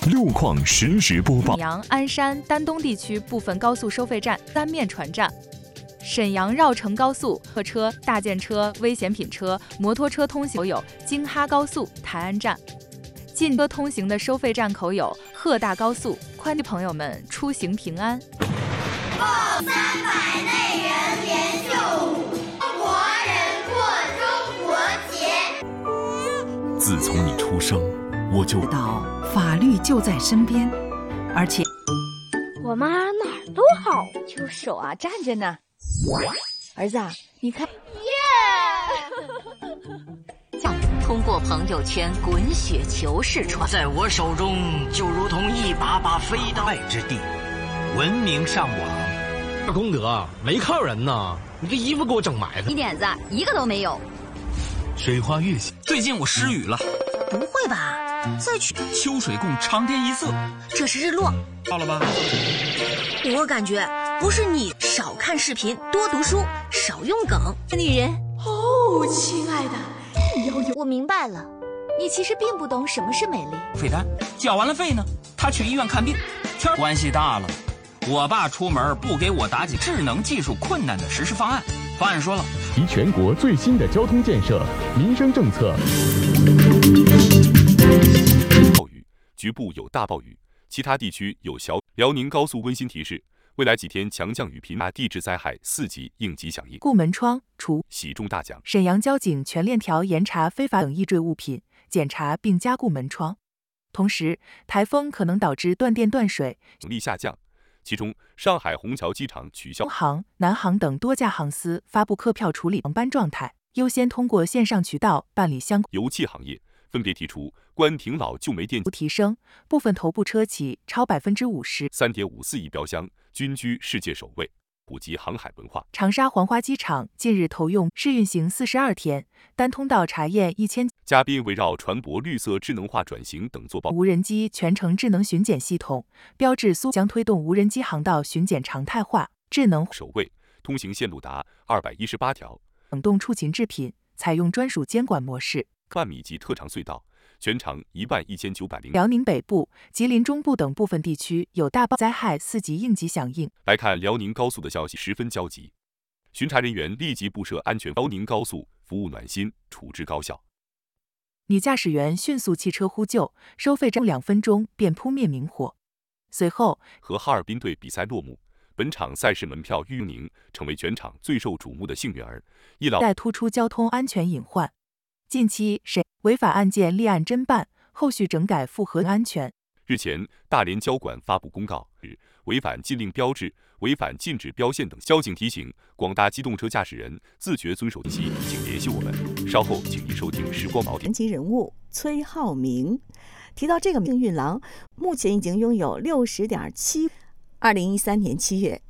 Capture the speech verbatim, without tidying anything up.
路况实时播报。 沈阳、鞍山、丹东地区部分高速收费站、三面传站。沈阳绕城高速，客车、大件车、危险品车、摩托车通行口有京哈高速台安站。禁车通行的收费站口有鹤大高速。宽地朋友们出行平安。 报三百内人连秀舞，中国人过中国节。 自从你出生，我就知道法律就在身边，而且我妈哪儿都好，就手啊站着呢。儿子啊，你看， 耶！ 通过朋友圈滚雪球式传， 在我手中就如同一把把飞刀。 爱之地，闻名上网。 功德没靠人呐，你这衣服给我整埋汰。 你点子一个都没有。 水花月下， 最近我失语了。 不会吧？再去秋水共长天一色， 这是日落。 到了吧？ 我感觉不是你少看视频，多读书，少用梗。女人哦，亲爱的。 我明白了，你其实并不懂什么是美丽。 费单缴完了费呢，他去医院看病，天关系大了。我爸出门不给我打解智能技术困难的实施方案，方案说了， 及全国最新的交通建设、民生政策。 暴雨，局部有大暴雨，其他地区有小。辽宁高速温馨提示：未来几天强降雨频发，地质灾害四级应急响应。 顾门窗除喜中大奖。 沈阳交警全链条严查非法等易坠物品，检查并加固门窗。同时，台风可能导致断电断水， 能力下降。其中，上海虹桥机场取消。 东航、南航等多家航司发布客票处理航班状态，优先通过线上渠道办理相关。 油气行业分别提出关停老旧煤电提升，部分头部车企超百分之五十。 三点五四亿标箱均居世界首位，普及航海文化。 长沙黄花机场近日投用试运行四十二天，单通道查验一千。 嘉宾围绕船舶绿色智能化转型等作报。 无人机全程智能巡检系统标志苏将推动无人机航道巡检常态化、智能。 首位通行线路达二百一十八条。 冷冻畜禽制品采用专属监管模式。 万米级特长隧道。全长一万一千九百零。 辽宁北部、吉林中部等部分地区有大暴灾害四级应急响应。 来看辽宁高速的消息，十分焦急，巡查人员立即布设安全。辽宁高速服务暖心，处置高效。 女驾驶员迅速弃车呼救，收费站两分钟便扑灭明火。随后， 和哈尔滨队比赛落幕。本场赛事门票预宁成为全场最受瞩目的幸运儿，一老带突出交通安全隐患。近期谁违法案件立案侦办，后续整改复合安全。 日前，大连交管发布公告，违反禁令标志、违反禁止标线等，交警提醒广大机动车驾驶人自觉遵守信息，请联系我们。稍后，请您收听《时光锚点》。 传奇人物崔浩明提到，这个幸运郎目前已经拥有六十点七。二零一三年七月，